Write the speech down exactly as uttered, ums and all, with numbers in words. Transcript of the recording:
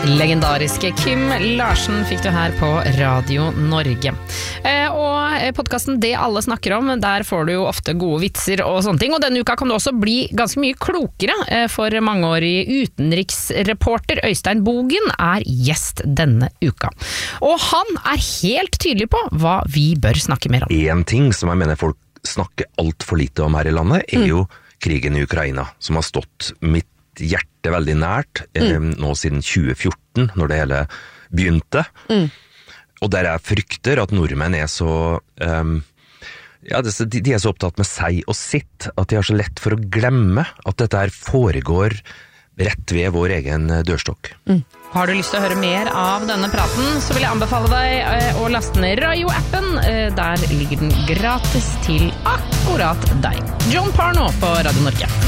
Legendariske Kim Larsen fikk du her på Radio Norge. Eh, og podcasten Det alle snakker om, der får du jo ofte gode vitser og sånne ting. Og denne uka kan du også bli ganske mye klokere, eh, for mangeårig utenriksreporter Øystein Bogen er gjest denne uka. Og han er helt tydelig på hva vi bør snakke mer om. En ting som jeg mener folk snakker alt for lite om her i landet, er mm. jo krigen i Ukraina, som har stått mitt hjerte veldig nært, mm. eh, nå siden tjue fjorten, når det hele begynte. Mm. Og der jeg frykter at nordmenn er så, um, ja, de, de er så opptatt med seg og sitt, at de har så lett for å glemme at dette her foregår rett ved vår egen dørstokk. Mm. Har du lyst til å høre mer av denne praten, så vil jeg anbefale deg å laste ned Rayo-appen. Der ligger den gratis til akkurat deg. John Parr nå på Radio Norge.